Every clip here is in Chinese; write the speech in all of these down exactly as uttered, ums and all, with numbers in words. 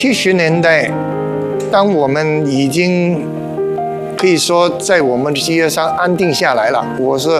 七十年代，当我们已经可以说在我们的事业上安定下来了，我是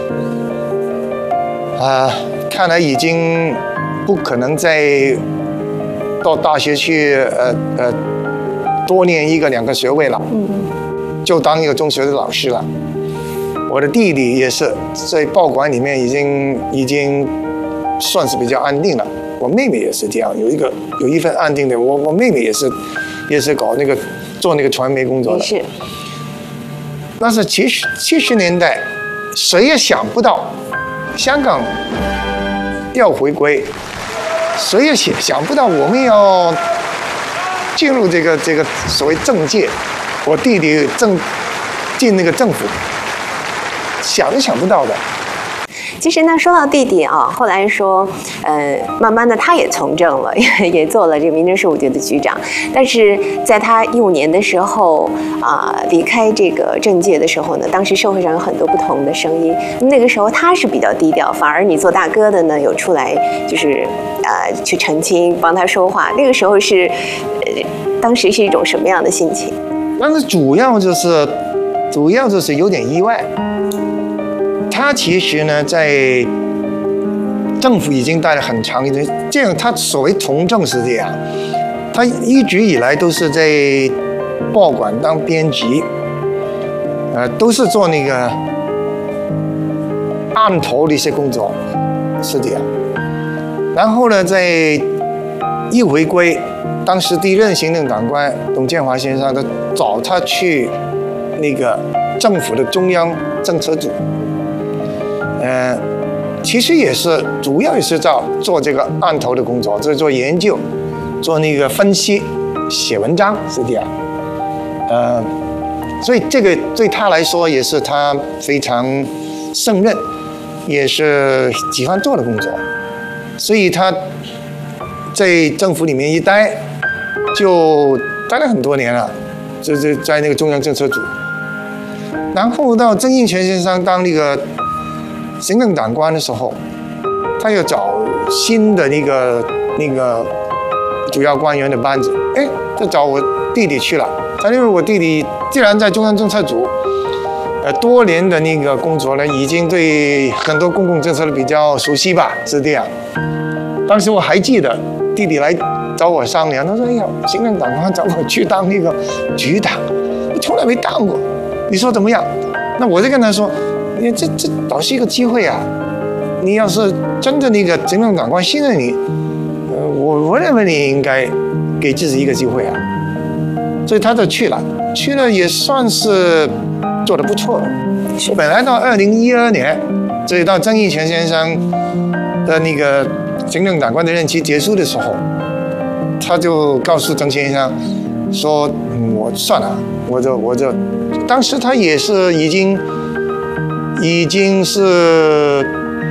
啊、呃，看来已经不可能再到大学去呃呃多念一个两个学位了，就当一个中学的老师了。我的弟弟也是在报馆里面已经已经算是比较安定了。我妹妹也是这样，有一个有一份安定的。我我妹妹也是也是搞那个做那个传媒工作的。 是。 但是七十七十年代，谁也想不到香港要回归，谁也想想不到我们要进入这个这个所谓政界。我弟弟正进那个政府。想都想不到的。 其实呢，说到弟弟啊，后来说，呃，慢慢的他也从政了，也也做了这个民政事务局的局长。但是在他一五年的时候啊、呃，离开这个政界的时候呢，当时社会上有很多不同的声音。那个时候他是比较低调，反而你做大哥的呢，有出来就是呃去澄清，帮他说话。那个时候是，呃，当时是一种什么样的心情？ 但是主要就是，主要就是有点意外。他其实呢，在政府已经待了很长一段，这样他所谓从政是这样，他一直以来都是在报馆当编辑，呃，都是做那个案头的一些工作，是这样。然后呢，在一回归，当时第一任行政长官董建华先生他找他去那个政府的中央政策组。呃，其实也是主要也是在做这个案头的工作，就是做研究，做那个分析，写文章是这样。呃，所以这个对他来说也是他非常胜任，也是喜欢做的工作，所以他在政府里面一待，就待了很多年了，就是在那个中央政策组。然后到曾荫权先生当那个行政长官的时候，他要找新的那个那个主要官员的班子，哎，就找我弟弟去了。他因为我弟弟既然在中央政策组，呃，多年的那个工作呢，已经对很多公共政策比较熟悉吧，是这样。当时我还记得弟弟来找我商量，他说：“哎呀，行政长官找我去当那个局长，我从来没当过，你说怎么样？”那我就跟他说。你这这倒是一个机会啊！你要是真的那个行政长官信任你，呃，我我认为你应该给自己一个机会啊。所以他就去了，去了也算是做得不错的。本来到二零一二年，所以到曾荫权先生的那个行政长官的任期结束的时候，他就告诉曾先生说：“嗯、我算了，我就我就，当时他也是已经。”已经是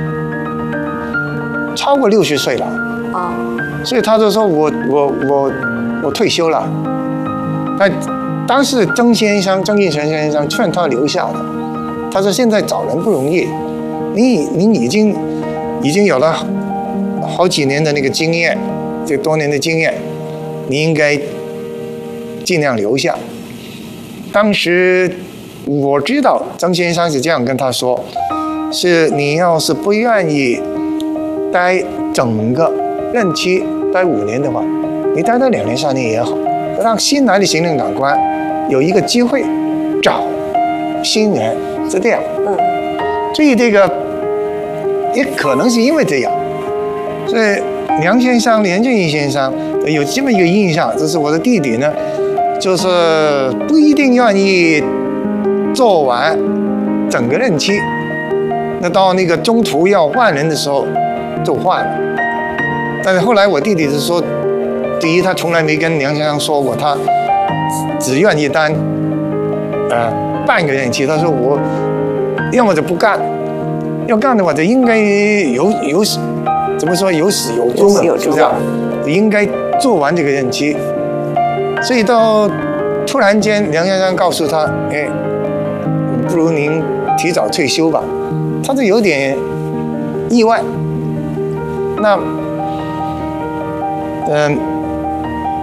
超过六十岁了啊，所以他就说我我我我退休了。那当时曾先生曾荫权先生劝他留下的，他说现在找人不容易，你你已经已经有了好几年的那个经验，这多年的经验，你应该尽量留下。当时。我知道曾先生是这样跟他说，是你要是不愿意待整个任期待五年的话，你待到两年三年也好，让新来的行政长官有一个机会找新人，是这样。嗯，所以这个也可能是因为这样，所以梁先生、连俊义先生有这么一个印象，就是我的弟弟呢，就是不一定愿意。做完整个任期，那到那个中途要换人的时候就换了。但是后来我弟弟是说，第一他从来没跟梁先生说过，他只愿意当呃半个任期。他说我要么就不干，要干的话就应该有有怎么说有始有终的，是不是？应该做完这个任期。所以到突然间梁先生告诉他，哎。不如您提早退休吧，他是有点意外。那，嗯、呃，